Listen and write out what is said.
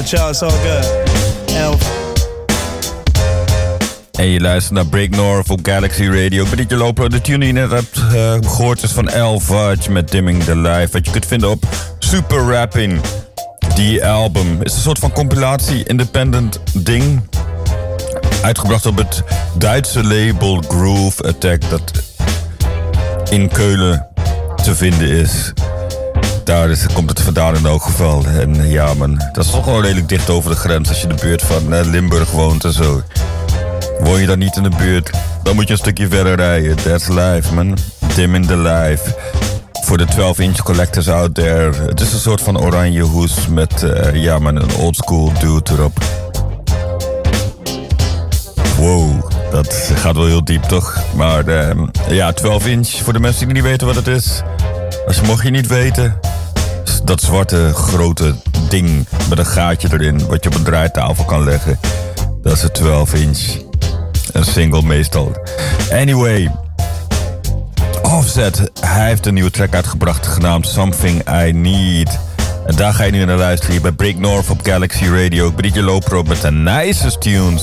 with y'all, it's all good. Elf. En je luistert naar Break North op Galaxy Radio. Ik ben Dietje Lopro. De tune die je net hebt gehoord is van El Fudge met Dimming the Light. Wat je kunt vinden op Super Rapping. Die album is een soort van compilatie, independent ding. Uitgebracht op het Duitse label Groove Attack, dat in Keulen te vinden is. Daar komt het vandaan in elk geval. En ja man, dat is toch wel redelijk dicht over de grens als je in de buurt van Limburg woont en zo. Woon je dan niet in de buurt, dan moet je een stukje verder rijden. That's life man, dim in the life. Voor de 12-inch collectors out there. Het is een soort van oranje hoes met een oldschool dude erop. Wow, dat gaat wel heel diep toch? Maar 12-inch, voor de mensen die niet weten wat het is. Mocht je niet weten, dat zwarte grote ding met een gaatje erin, wat je op een draaitafel kan leggen. Dat is een 12-inch. Een single meestal. Anyway, Offset, hij heeft een nieuwe track uitgebracht genaamd Something I Need. En daar ga je nu naar luisteren hier bij Break North op Galaxy Radio. Ik ben Dietje Lopro met de nicest tunes.